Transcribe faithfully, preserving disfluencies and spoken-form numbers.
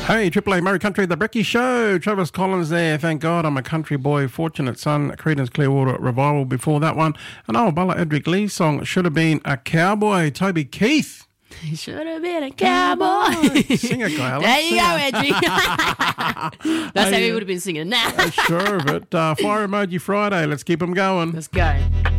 Hey, Triple A Murray Country, the Brekkie Show. Travis Collins there. Thank God I'm a country boy. Fortunate Son, Creedence Clearwater Revival before that one. And oh, Bella Edric Lee's song should have been a cowboy. Toby Keith. He should have been a cowboy. Sing it, Kyle. There you Sing go, it. Edric. That's Hey, how he would have been singing. Nah. uh, sure, but uh, Fire Emoji Friday. Let's keep them going. Let's go.